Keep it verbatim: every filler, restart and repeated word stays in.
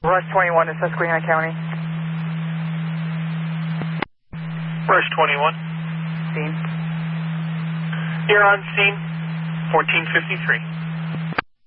Rush twenty-one to Susquehanna County. Rush twenty-one. Scene. You're on scene, fourteen fifty-three.